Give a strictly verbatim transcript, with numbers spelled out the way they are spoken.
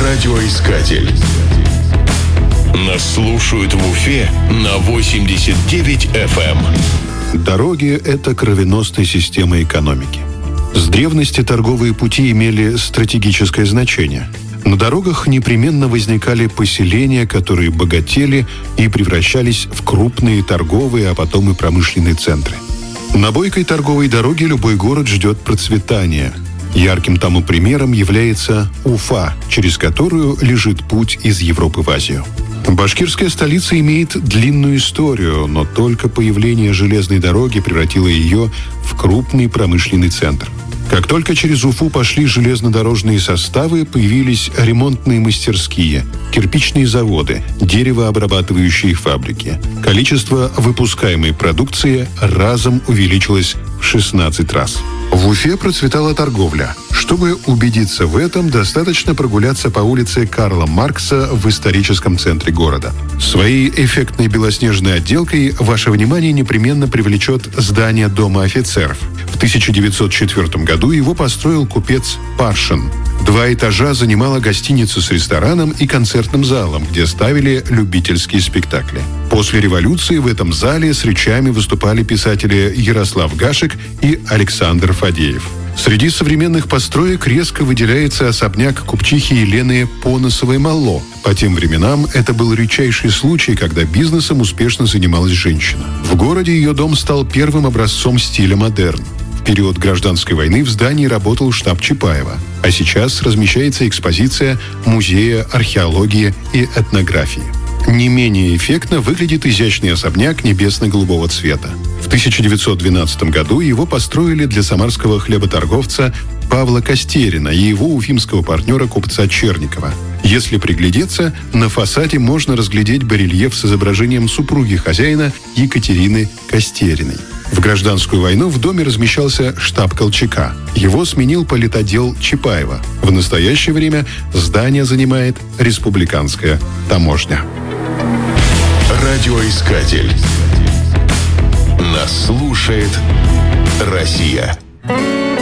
Радиоискатель. Нас слушают в Уфе на восемьдесят девять эф эм. Дороги – это кровеносная система экономики. С древности торговые пути имели стратегическое значение. На дорогах непременно возникали поселения, которые богатели и превращались в крупные торговые, а потом и промышленные центры. На бойкой торговой дороге любой город ждет процветания. Ярким тому примером является Уфа, через которую лежит путь из Европы в Азию. Башкирская столица имеет длинную историю, но только появление железной дороги превратило ее в крупный промышленный центр. Как только через Уфу пошли железнодорожные составы, появились ремонтные мастерские, кирпичные заводы, деревообрабатывающие фабрики. Количество выпускаемой продукции разом увеличилось в шестнадцать раз. В Уфе процветала торговля. Чтобы убедиться в этом, достаточно прогуляться по улице Карла Маркса в историческом центре города. Своей эффектной белоснежной отделкой ваше внимание непременно привлечет здание Дома офицеров. В тысяча девятьсот четвёртом году его построил купец Паршин. Два этажа занимала гостиница с рестораном и концертным залом, где ставили любительские спектакли. После революции в этом зале с речами выступали писатели Ярослав Гашек и Александр Фадеев. Среди современных построек резко выделяется особняк купчихи Елены Поносовой-Малло. По тем временам это был редчайший случай, когда бизнесом успешно занималась женщина. В городе ее дом стал первым образцом стиля модерн. В период гражданской войны в здании работал штаб Чапаева, а сейчас размещается экспозиция Музея археологии и этнографии. Не менее эффектно выглядит изящный особняк небесно-голубого цвета. В тысяча девятьсот двенадцатом году его построили для самарского хлеботорговца Павла Костерина и его уфимского партнера купца Черникова. Если приглядеться, на фасаде можно разглядеть барельеф с изображением супруги хозяина Екатерины Костериной. В гражданскую войну в доме размещался штаб Колчака. Его сменил политотдел Чапаева. В настоящее время здание занимает республиканская таможня. Радиоискатель. Нас слушает Россия.